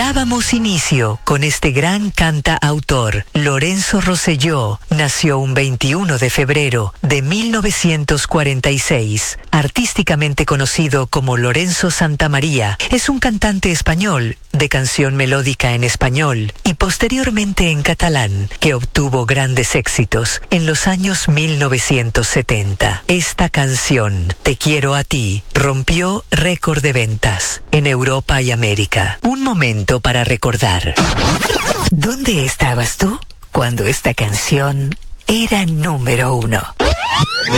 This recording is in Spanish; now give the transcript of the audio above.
Dábamos inicio con este gran cantautor. Lorenzo Rosselló nació un 21 de febrero de 1946. Artísticamente conocido como Lorenzo Santamaría, es un cantante español de canción melódica en español y posteriormente en catalán, que obtuvo grandes éxitos en los años 1970. Esta canción, Te quiero a ti, rompió récord de ventas en Europa y América. Un momento para recordar. ¿Dónde estabas tú cuando esta canción era número 1?